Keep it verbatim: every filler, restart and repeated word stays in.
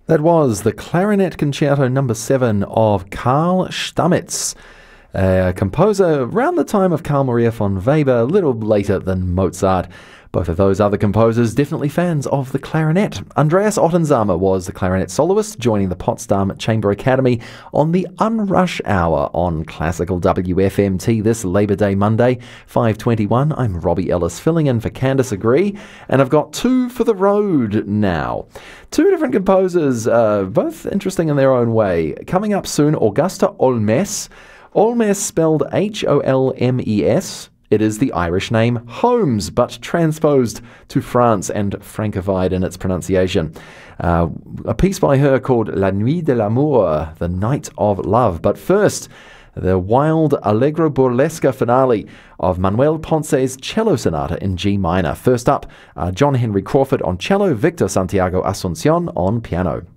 That was the Clarinet Concerto number seven of Carl Stamitz, a composer around the time of Carl Maria von Weber, a little later than Mozart. Both of those other composers definitely fans of the clarinet. Andreas Ottensamer was the clarinet soloist, joining the Potsdam Chamber Academy on the Unrush Hour on Classical W F M T this Labor Day Monday, five twenty-one. I'm Robbie Ellis, filling in for Candice Agree, and I've got two for the road now. Two different composers, uh, both interesting in their own way. Coming up soon, Augusta Olmes. Olmes spelled H O L M E S. It is the Irish name Holmes, but transposed to France and Francofied in its pronunciation. Uh, a piece by her called La Nuit de l'Amour, The Night of Love. But first, the wild Allegro Burlesque finale of Manuel Ponce's Cello Sonata in G minor. First up, uh, John Henry Crawford on cello, Victor Santiago Asuncion on piano.